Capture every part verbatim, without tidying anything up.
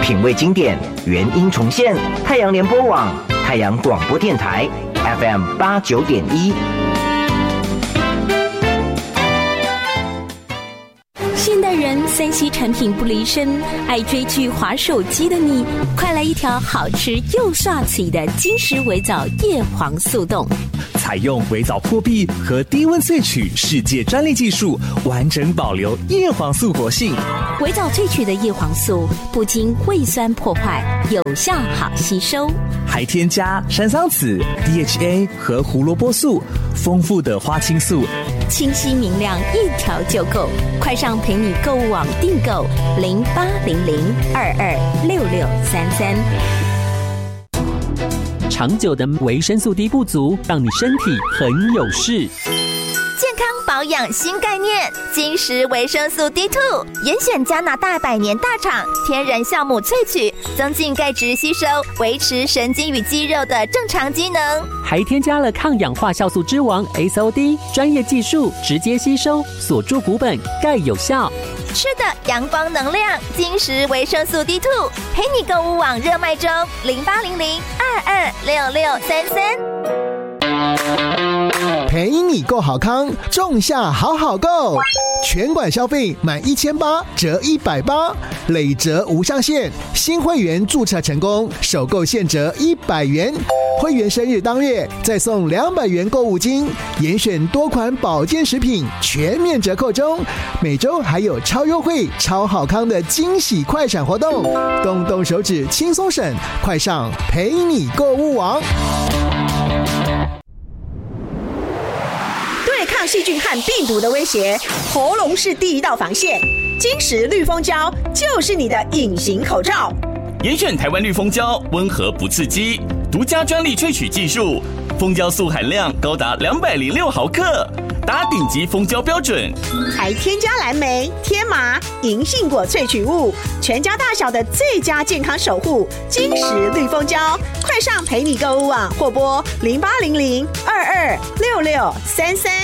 品味经典，原音重现。太阳联播网、太阳广播电台 F M 八九点一。 现代人三 C 产品不离身，爱追剧、滑手机的你，快来一条好吃又帅气的金石微藻叶黄素冻。 采用微藻破壁和低温萃取世界专利技术，完整保留叶黄素活性。 微藻萃取的叶黄素不经胃酸破坏，有效好吸收， 还添加山桑子、D H A 和胡萝卜素，丰富的花青素， 清晰明亮，一条就够。快上陪你购物网订购零八零零二二六六三三。 长久的维生素 D 不足，让你身体很有事。 健康保养新概念，金石维生素 D 二 严选加拿大百年大厂天然酵母萃取，增进钙质吸收，维持神经与肌肉的正常机能， 还添加了抗氧化酵素之王 S O D 专业技术，直接吸收，锁住骨本，钙有效。 吃的阳光能量，金石维生素 D 二 陪你购物网热卖中零八零零二二六六三三。 陪你购好康，仲夏好好购，全馆消费满一千八折一百八，累折无上限。新会员注册成功，首购现折一百元。会员生日当月再送两百元购物金，严选多款保健食品全面折扣中。每周还有超优惠、超好康的惊喜快闪活动，动动手指轻松省，快上陪你购物网。 对抗细菌和病毒的威胁，喉咙是第一道防线。金石绿蜂胶就是你的隐形口罩。 严选台湾绿蜂胶，温和不刺激，独家专利萃取技术，蜂胶素含量高达两百零六毫克，达顶级蜂胶标准。 还添加蓝莓、天麻、银杏果萃取物，全家大小的最佳健康守护。金石绿蜂胶，快上陪你购物网或拨零八零零二二六六三三。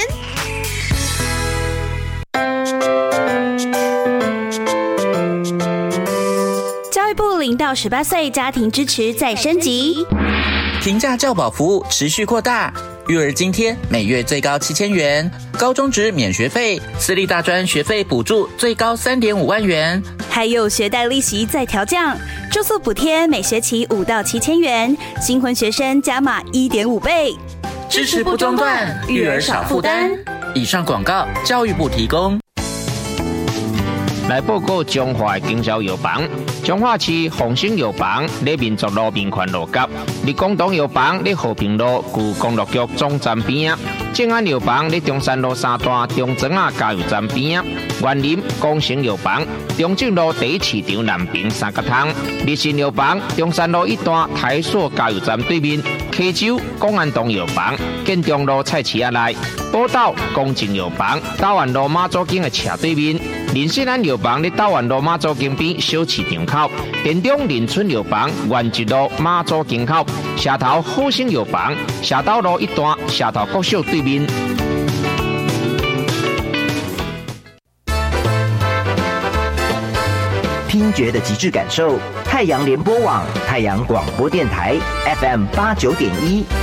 教育部零到十八岁家庭支持再升级， 平价教保服务持续扩大，育儿津贴每月最高七千元，高中职免学费，私立大专学费补助最高三点五万元， 还有学贷利息再调降，住宿补贴每学期五到七千元，新婚学生加码一点五倍， 支持不中断，育儿少负担。以上广告，教育部提供。 来报告中华经销药房，中华市丰兴药房在民族路民权路角，立广东药房在和平路旧公路局总站边，正安药房在中山路三段中庄啊加油站边，园林光成药房中正路第一市场南平三角汤，立信药房中山路一段台塑加油站对面，溪州公安东药房建中路菜市仔内，宝岛公正药房大湾路马祖径的斜对面。林信安药房在大湾路马祖径边小市场口，田中林村药房原一路马祖径口，社头好生药房社头路一段社头国小对面。 听觉的极致感受，太阳联播网、太阳广播电台 F M 八九点一。